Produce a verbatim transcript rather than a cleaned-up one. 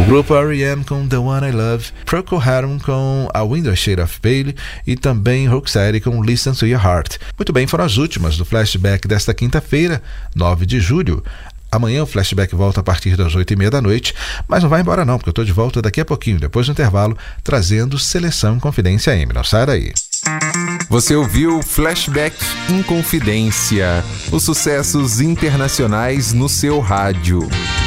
Grupo R E M com The One I Love, Procol Harum com A Window Shade of Pale e também Roxette com Listen to Your Heart. Muito bem, foram as últimas do Flashback desta quinta-feira, nove de julho. Amanhã o Flashback volta a partir das oito e meia da noite, mas não vai embora não, porque eu estou de volta daqui a pouquinho, depois do intervalo, trazendo Seleção em Confidência M. Não sai daí. Você ouviu Flashback em Confidência, os sucessos internacionais no seu rádio.